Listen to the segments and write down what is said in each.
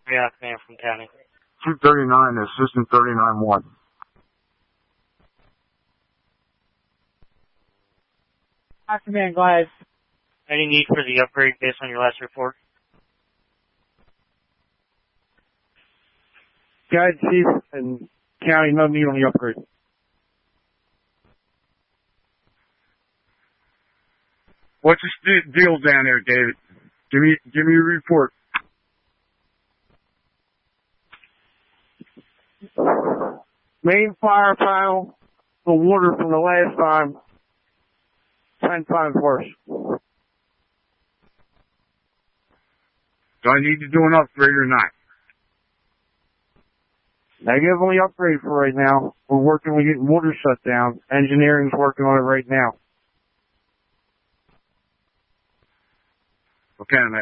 Yeah, command from county. 239, assistant 39-1. Hi, command, Gladys. Any need for the upgrade based on your last report? Guide chief and county, no need on the upgrade. What's the deal down there, David? Give me a report. Main fire panel, the water from the last time, 10 times worse. Do I need to do an upgrade or not? Negative on the upgrade for right now. We're working on getting water shut down. Engineering's working on it right now. Okay, on that.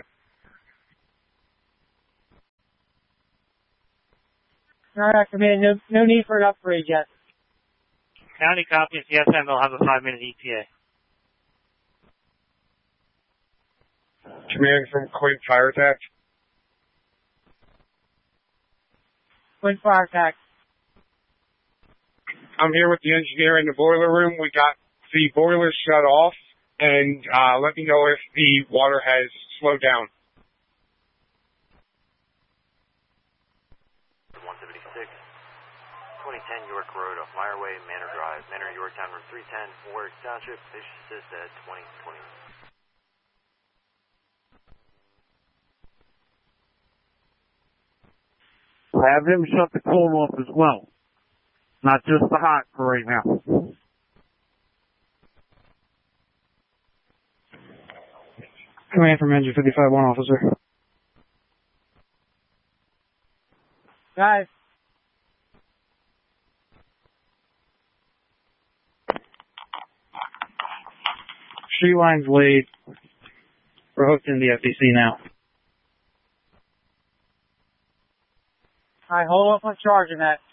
Alright, command, no need for an upgrade yet. County copies the SM, they'll have a 5-minute ETA. Command from Quint Fire Attack. Twin fire attack. I'm here with the engineer in the boiler room. We got the boiler shut off, and let me know if the water has slowed down. 176, 2010 York Road off Meyer Way, Manor Drive, Manor, Yorktown, room 310, Warwick Township, station assist at 2020. Have him shut the cold off as well. Not just the hot for right now. Command from Engine 55-1, officer. Guys. Street line's laid. We're hooked in the FDC now. Alright, hold off on charging that.